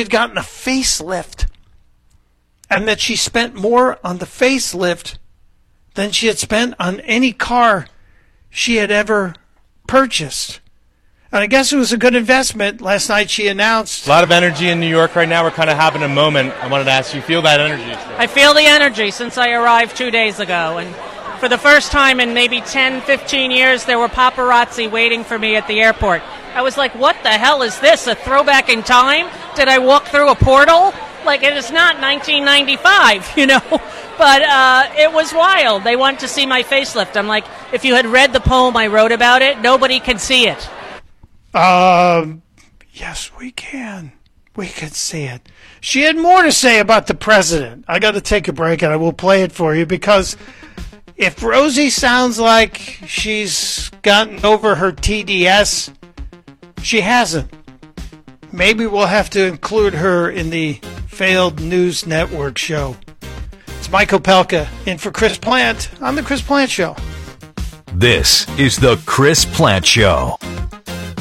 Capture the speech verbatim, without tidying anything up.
had gotten a facelift and that she spent more on the facelift than she had spent on any car she had ever purchased. And I guess it was a good investment. Last night she announced. A lot of energy in New York right now. We're kind of having a moment. I wanted to ask you, feel that energy? I feel the energy since I arrived two days ago. And for the first time in maybe ten, fifteen years, there were paparazzi waiting for me at the airport. I was like, what the hell is this? A throwback in time? Did I walk through a portal? Like, it is not nineteen ninety-five, you know? But uh, it was wild. They wanted to see my facelift. I'm like, if you had read the poem I wrote about it, nobody can see it. Um, yes, we can. We can see it. She had more to say about the president. I got to take a break, and I will play it for you, because if Rosie sounds like she's gotten over her T D S, she hasn't. Maybe we'll have to include her in the failed news network show. It's Mike Opelka in for Chris Plant on The Chris Plant Show. This is The Chris Plant Show.